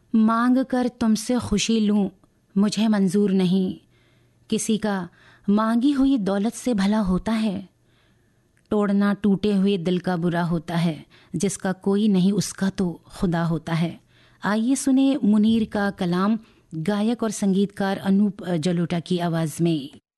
मांग कर तुमसे खुशी लूं मुझे मंजूर नहीं, किसी का मांगी हुई दौलत से भला होता है। तोड़ना टूटे हुए दिल का बुरा होता है, जिसका कोई नहीं उसका तो खुदा होता है। आइए सुने मुनीर का कलाम गायक और संगीतकार अनूप जलोटा की आवाज़ में।